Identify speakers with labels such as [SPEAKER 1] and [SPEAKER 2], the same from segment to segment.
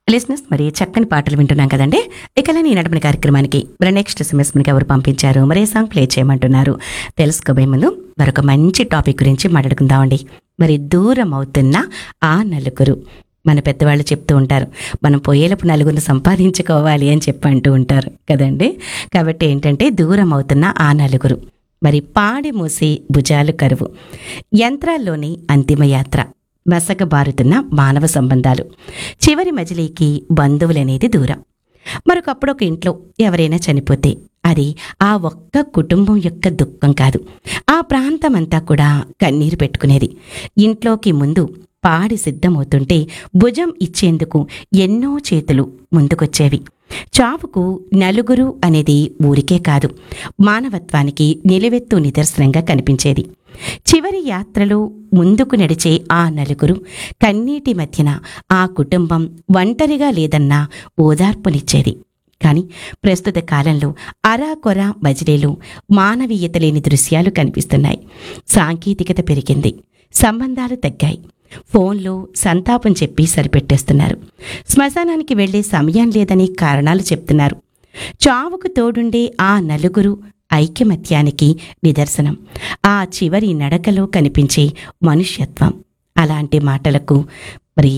[SPEAKER 1] Listeners, మరి చక్కని పాటలు వింటున్నాం కదండి. ఇకలా ఈ నడపని కార్యక్రమానికి మరి నెక్స్ట్ SMS మనకి ఎవరు పంపించారు, మరే సాంగ్ ప్లే చేయమంటున్నారు తెలుసుకోబోయే ముందు మరొక మంచి టాపిక్ గురించి మాట్లాడుకుందామండి. మరి దూరం అవుతున్న ఆ నలుగురు. మన పెద్దవాళ్ళు చెప్తూ ఉంటారు, మనం పోయేలపు నలుగురిని సంపాదించుకోవాలి అని చెప్పి అంటూ ఉంటారు కదండి. కాబట్టి ఏంటంటే దూరం అవుతున్న ఆ నలుగురు. మరి పాడి మూసి భుజాలు కరువు, యంత్రాల్లోని అంతిమయాత్ర, మసకబారుతున్న మానవ సంబంధాలు, చివరి మజిలీకి బంధువులనేది దూరం. మరొకప్పుడు ఒక ఇంట్లో ఎవరైనా చనిపోతే అది ఆ ఒక్క కుటుంబం యొక్క దుఃఖం కాదు, ఆ ప్రాంతమంతా కూడా కన్నీరు పెట్టుకునేది. ఇంట్లోకి ముందు పాడి సిద్ధమవుతుంటే భుజం ఇచ్చేందుకు ఎన్నో చేతులు ముందుకొచ్చేవి. చావుకు నలుగురు అనేది ఊరికే కాదు, మానవత్వానికి నిలువెత్తు నిదర్శనంగా కనిపించేది. చివరి యాత్రలో ముందుకు నడిచే ఆ నలుగురు కన్నీటి మధ్యన ఆ కుటుంబం ఒంటరిగా లేదన్నా ఓదార్పునిచ్చేది. కానీ ప్రస్తుత కాలంలో అరాకొర బజిలీలు, మానవీయత లేని దృశ్యాలు కనిపిస్తున్నాయి. సాంకేతికత పెరిగింది, సంబంధాలు తగ్గాయి. ఫోన్లో సంతాపం చెప్పి సరిపెట్టేస్తున్నారు. శ్మశానానికి వెళ్లే సమయం లేదని కారణాలు చెప్తున్నారు. చావుకు తోడుండే ఆ నలుగురు ఐక్యమత్యానికి నిదర్శనం, ఆ చివరి నడకలో కనిపించే మనుష్యత్వం. అలాంటి మాటలకు మరి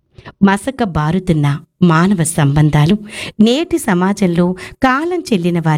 [SPEAKER 1] మసక బారుతున్న మానవ సంబంధాలు నేటి సమాజంలో కాలం చెల్లిన వారి